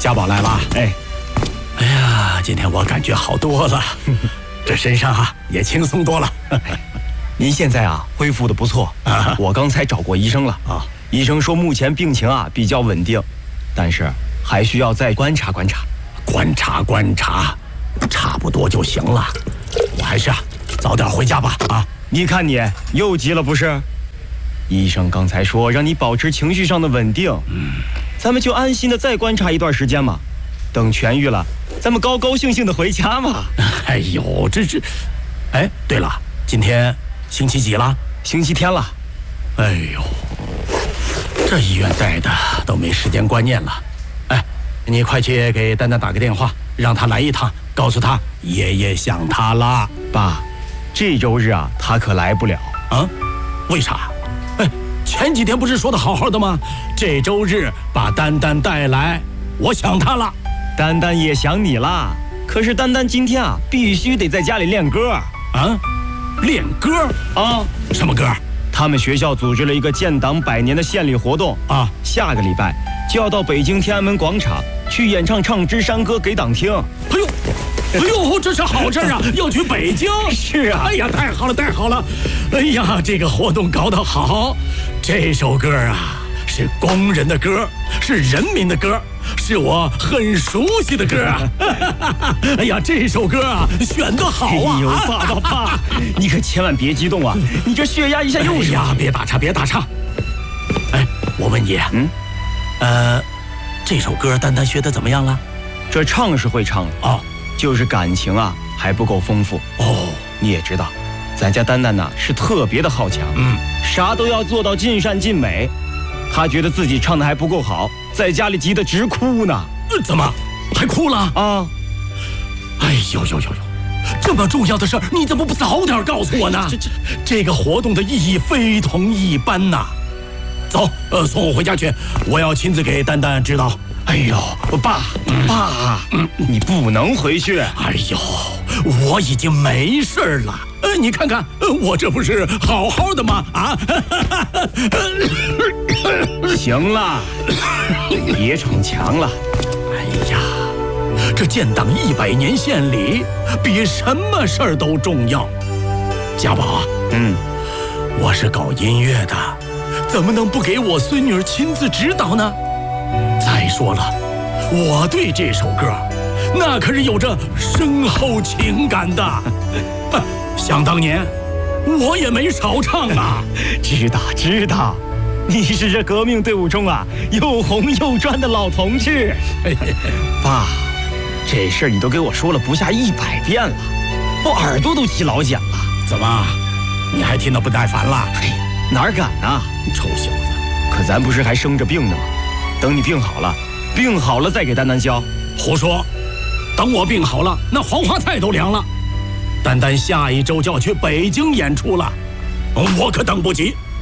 家宝来了。哎呀，今天我感觉好多了，这身上也轻松多了。 您现在恢复的不错，我刚才找过医生了医生说目前病情比较稳定，但是还需要再观察观察。 观察，差不多就行了。我还是早点回家吧。 你看你又急了不是？医生刚才说让你保持情绪上的稳定，咱们就安心的再观察一段时间嘛，等痊愈了，咱们高高兴兴的回家嘛。 哎呦，哎，对了，今天星期几了？ 星期天了。 哎呦，这医院待的都没时间观念了。哎，你快去给丹丹打个电话，让她来一趟，告诉她爷爷想她了。 爸，这周日她可来不了。 为啥？哎，前几天不是说的好好的吗？这周日把丹丹带来，我想她了。 丹丹也想你啦，可是丹丹今天必须得在家里练歌。 练歌什么歌？ 他们学校组织了一个建党100年的献礼活动下个礼拜就要到北京天安门广场去演唱《唱支山歌》给党听。 哎呦，这是好事要去北京。 是哎呀，太好了太好了。哎呀，这个活动搞得好。这首歌是工人的歌，是人民的歌，是我很熟悉的歌哎呀，这首歌选得好哎呦，爸，你可千万别激动你这血压一下又上。 哎呀，别打岔。哎，我问你这首歌丹丹学得怎么样了？ 这唱是会唱了就是感情还不够丰富。你也知道咱家丹丹是特别的好强，啥都要做到尽善尽美。他觉得自己唱的还不够好，在家里急得直哭呢。 怎么还哭了哎呦，这么重要的事儿，你怎么不早点告诉我呢？这个活动的意义非同一般呐。走，送我回家去，我要亲自给丹丹指导。 哎呦，爸，你不能回去。 哎呦，我已经没事了。你看看，我这不是好好的吗？ 行了，别逞强了。 哎呀，这建党100年献礼比什么事儿都重要。家宝我是搞音乐的，怎么能不给我孙女亲自指导呢？再说了，我对这首歌那可是有着深厚情感的。想当年我也没少唱知道，你是这革命队伍中又红又专的老同志。爸，这事儿你都给我说了不下100遍了，我耳朵都起老茧了。 怎么，你还听得不耐烦了？ 哪敢呢？ 臭小子！ 可咱不是还生着病呢吗？等你病好了再给丹丹教。 胡说！等我病好了，那黄花菜都凉了。丹丹下一周就要去北京演出了，我可等不及。